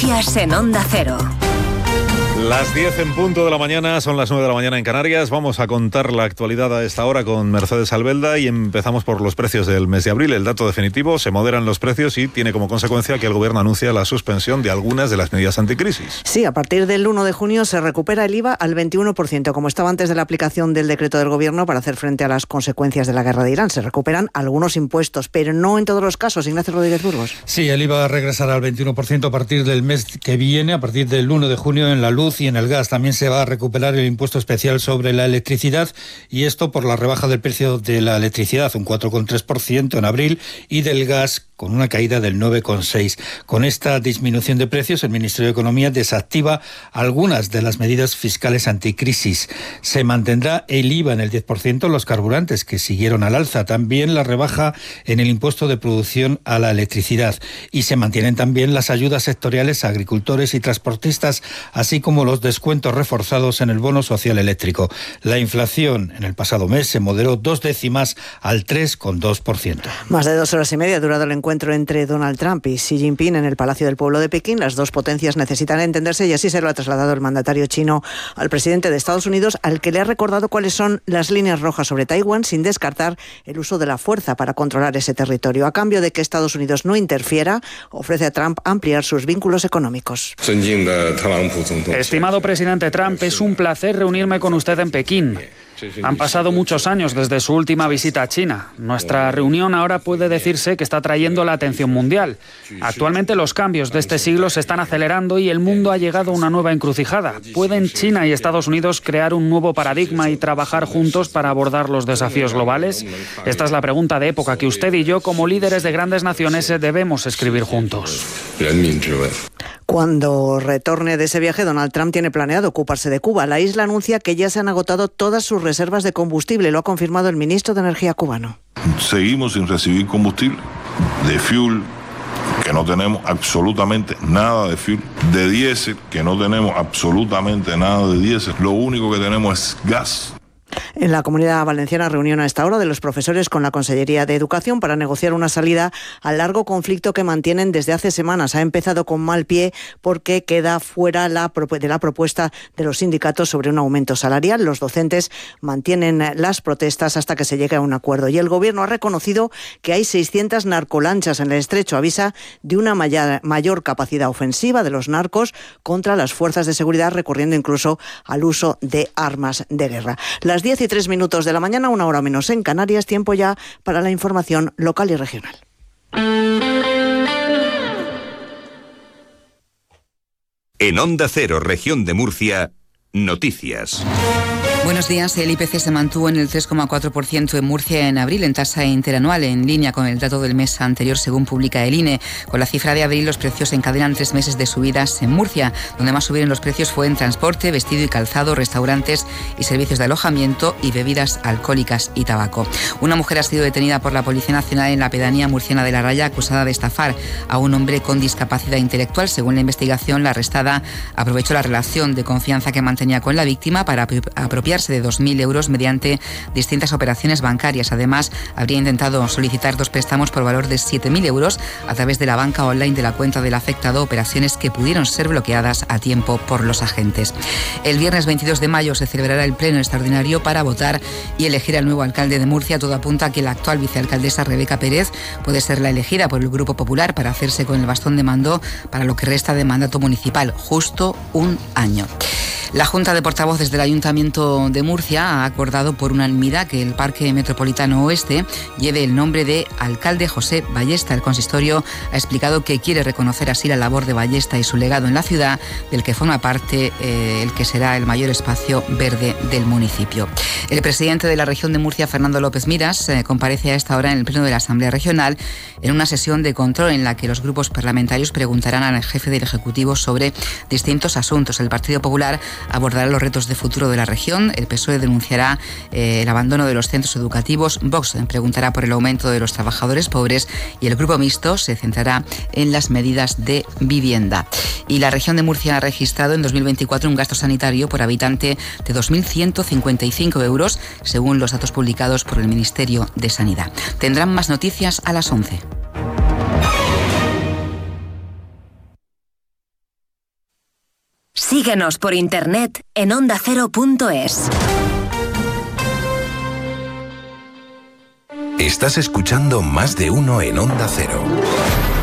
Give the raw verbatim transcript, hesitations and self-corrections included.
Noticias en Onda Cero. Las diez en punto de la mañana, son las nueve de la mañana en Canarias. Vamos a contar la actualidad a esta hora con Mercedes Albelda y empezamos por los precios del mes de abril. El dato definitivo: se moderan los precios y tiene como consecuencia que el Gobierno anuncia la suspensión de algunas de las medidas anticrisis. Sí, a partir del uno de junio se recupera el I V A al veintiuno por ciento, como estaba antes de la aplicación del decreto del Gobierno para hacer frente a las consecuencias de la guerra de Irán. Se recuperan algunos impuestos, pero no en todos los casos. Ignacio Rodríguez Burgos. Sí, el I V A regresará al veintiuno por ciento a partir del mes que viene, a partir del uno de junio en la luz y en el gas. También se va a recuperar el impuesto especial sobre la electricidad, y esto por la rebaja del precio de la electricidad, un cuatro coma tres por ciento en abril, y del gas con una caída del nueve coma seis por ciento. Con esta disminución de precios, el Ministerio de Economía desactiva algunas de las medidas fiscales anticrisis. Se mantendrá el I V A en el diez por ciento en los carburantes, que siguieron al alza. También la rebaja en el impuesto de producción a la electricidad. Y se mantienen también las ayudas sectoriales a agricultores y transportistas, así como los descuentos reforzados en el bono social eléctrico. La inflación en el pasado mes se moderó dos décimas al tres coma dos por ciento. Más de dos horas y media ha durado el encuentro entre Donald Trump y Xi Jinping en el Palacio del Pueblo de Pekín. Las dos potencias necesitan entenderse, y así se lo ha trasladado el mandatario chino al presidente de Estados Unidos, al que le ha recordado cuáles son las líneas rojas sobre Taiwán, sin descartar el uso de la fuerza para controlar ese territorio. A cambio de que Estados Unidos no interfiera, ofrece a Trump ampliar sus vínculos económicos. Estimado presidente Trump, es un placer reunirme con usted en Pekín. Han pasado muchos años desde su última visita a China. Nuestra reunión ahora puede decirse que está trayendo la atención mundial. Actualmente los cambios de este siglo se están acelerando y el mundo ha llegado a una nueva encrucijada. ¿Pueden China y Estados Unidos crear un nuevo paradigma y trabajar juntos para abordar los desafíos globales? Esta es la pregunta de época que usted y yo, como líderes de grandes naciones, debemos escribir juntos. Cuando retorne de ese viaje, Donald Trump tiene planeado ocuparse de Cuba. La isla anuncia que ya se han agotado todas sus reservas de combustible. Lo ha confirmado el ministro de Energía cubano. Seguimos sin recibir combustible, de fuel, que no tenemos absolutamente nada de fuel, de diésel, que no tenemos absolutamente nada de diésel. Lo único que tenemos es gas. En la Comunidad Valenciana, reunión a esta hora de los profesores con la Consellería de Educación para negociar una salida al largo conflicto que mantienen desde hace semanas. Ha empezado con mal pie porque queda fuera la, de la propuesta de los sindicatos sobre un aumento salarial. Los docentes mantienen las protestas hasta que se llegue a un acuerdo. Y el Gobierno ha reconocido que hay seiscientas narcolanchas en el estrecho. Avisa de una mayor, mayor capacidad ofensiva de los narcos contra las fuerzas de seguridad, recurriendo incluso al uso de armas de guerra. Las diez y tres minutos de la mañana, una hora menos en Canarias, tiempo ya para la información local y regional. En Onda Cero, región de Murcia, noticias. Buenos días. El I P C se mantuvo en el tres coma cuatro por ciento en Murcia en abril, en tasa interanual, en línea con el dato del mes anterior, según publica el I N E. Con la cifra de abril, los precios encadenan tres meses de subidas en Murcia. Donde más subieron los precios fue en transporte, vestido y calzado, restaurantes y servicios de alojamiento y bebidas alcohólicas y tabaco. Una mujer ha sido detenida por la Policía Nacional en la pedanía murciana de La Raya, acusada de estafar a un hombre con discapacidad intelectual. Según la investigación, la arrestada aprovechó la relación de confianza que mantenía con la víctima para apropiar de dos mil euros mediante distintas operaciones bancarias. Además, habría intentado solicitar dos préstamos por valor de siete mil euros a través de la banca online de la cuenta del afectado, operaciones que pudieron ser bloqueadas a tiempo por los agentes. El viernes veintidós de mayo se celebrará el pleno extraordinario para votar y elegir al nuevo alcalde de Murcia. Todo apunta a que la actual vicealcaldesa Rebeca Pérez puede ser la elegida por el Grupo Popular para hacerse con el bastón de mando para lo que resta de mandato municipal, justo un año. La Junta de Portavoces del Ayuntamiento de Murcia ha acordado por unanimidad que el Parque Metropolitano Oeste lleve el nombre de Alcalde José Ballesta. El consistorio ha explicado que quiere reconocer así la labor de Ballesta y su legado en la ciudad, del que forma parte eh, el que será el mayor espacio verde del municipio. El presidente de la región de Murcia, Fernando López Miras, eh, comparece a esta hora en el Pleno de la Asamblea Regional en una sesión de control en la que los grupos parlamentarios preguntarán al jefe del Ejecutivo sobre distintos asuntos. El Partido Popular abordará los retos de futuro de la región, el P S O E denunciará eh, el abandono de los centros educativos, Vox preguntará por el aumento de los trabajadores pobres y el Grupo Mixto se centrará en las medidas de vivienda. Y la región de Murcia ha registrado en dos mil veinticuatro un gasto sanitario por habitante de dos mil ciento cincuenta y cinco euros, según los datos publicados por el Ministerio de Sanidad. Tendrán más noticias a las once. Síguenos por internet en onda cero punto es. Estás escuchando Más de Uno en Onda Cero.